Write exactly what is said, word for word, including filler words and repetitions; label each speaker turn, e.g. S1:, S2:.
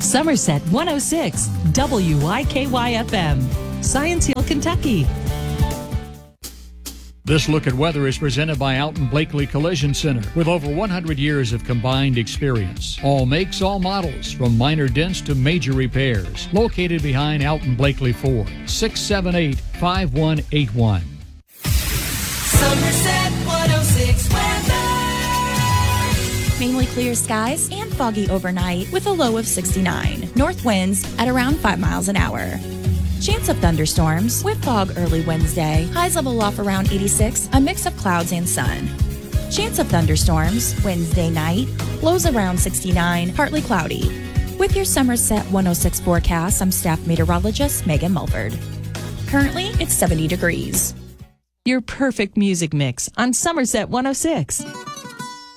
S1: Somerset one oh six, W I K Y F M, Science Hill, Kentucky.
S2: This look at weather is presented by Alton Blakely Collision Center with over one hundred years of combined experience. All makes, all models, from minor dents to major repairs. Located behind Alton Blakely Ford, six seven eight, five one eight one.
S3: Somerset one oh six weather.
S4: Mainly clear skies and foggy overnight with a low of sixty-nine. North winds at around five miles an hour. Chance of thunderstorms with fog early Wednesday. Highs level off around eighty-six, a mix of clouds and sun. Chance of thunderstorms Wednesday night. Lows around sixty-nine, partly cloudy. With your Somerset one oh six forecast, I'm staff meteorologist Megan Mulford. Currently, it's seventy degrees.
S1: Your perfect music mix on Somerset one oh six.